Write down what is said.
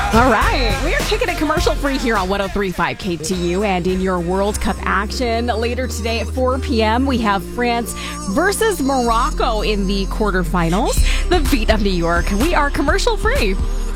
All right, we are kicking it commercial free here on 103.5 KTU, and in your World Cup action later today at 4 p.m. we have France versus Morocco in the quarterfinals. The beat of New York. We are commercial free.